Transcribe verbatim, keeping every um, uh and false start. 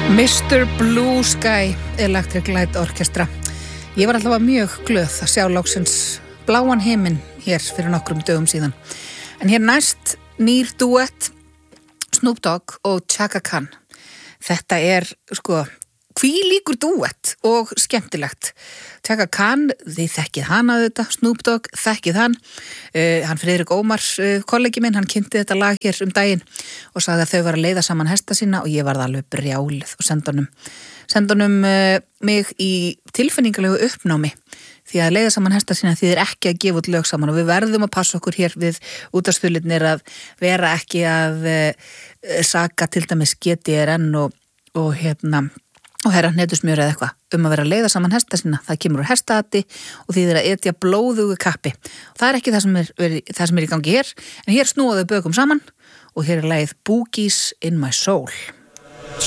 mister Blue Sky Electric Light Orchestra. Ég var alltaf mjög glöð að sjá loksins bláan himinn hér fyrir nokkrum dögum síðan. En hér næst nýr duett Snoop Dogg og Chaka Khan. Þetta er sko hvílíkur duett og skemmtilegt. Chaka Khan, þið þekkið hann að þetta, Snoop Dogg þekkið hann. Uh, hann Friðrik Ómar, uh, kollegi minn, hann kynnti þetta lag hér um daginn og sagði að þau var að leiða saman hesta sína og ég varð alveg brjálið og senda honum, senda honum uh, mig í tilfinningalegu uppnámi. Því að leiða saman hesta sína þýðir ekki að gefa út lög saman og við verðum að passa okkur hér við útvarpsþulirnir að vera ekki að uh, saka til dæmis G D R N og, og hérna og herra hnetusmjör eða eitthvað um að vera að leiða saman hesta sína. Það kemur úr hestahati og þýðir að etja blóðugu kappi. Og það er ekki það sem er, það sem er í gangi hér, en hér snúa þau bökum saman og hér er lagið Boogies in my soul.